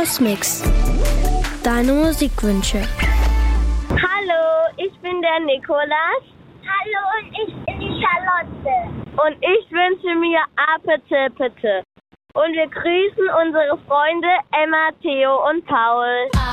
Hausmix. Deine Musikwünsche. Hallo, ich bin der Nikolas. Hallo, und ich bin die Charlotte. Und ich wünsche mir Apete. Und wir grüßen unsere Freunde Emma, Theo und Paul.